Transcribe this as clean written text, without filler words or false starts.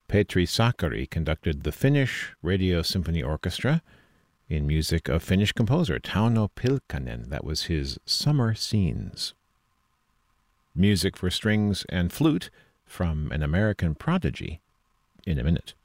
Petri Sakari conducted the Finnish Radio Symphony Orchestra in music of Finnish composer Tauno Pilkkanen. That was his Summer Scenes. Music for strings and flute from an American prodigy in a minute.